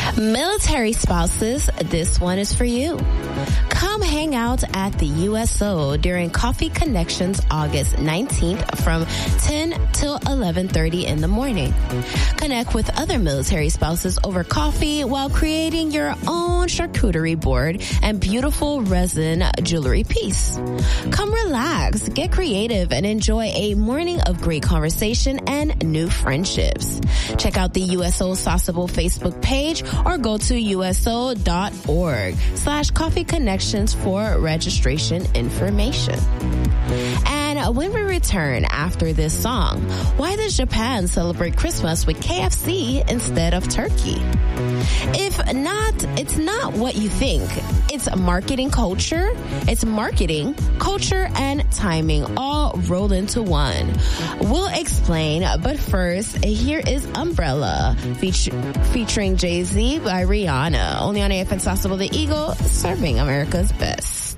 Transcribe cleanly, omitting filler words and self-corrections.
Military spouses, this one is for you. Come hang out at the USO during Coffee Connections August 19th from 10 till 11:30 in the morning. Connect with other military spouses over coffee while creating your own charcuterie board and beautiful resin jewelry piece. Come relax, get creative, and enjoy a morning of great conversation and new friendships. Check out the USO Sasebo Facebook page or go to uso.org/Coffee Connections for registration information. And when we return after this song, why does Japan celebrate Christmas with KFC instead of turkey? If not, it's not what you think. It's marketing culture. It's marketing, culture, and timing all rolled into one. We'll explain, but first, here is Umbrella featuring Jay-Z by Rihanna. Only on AFN Sasebo The Eagle, serving America's best.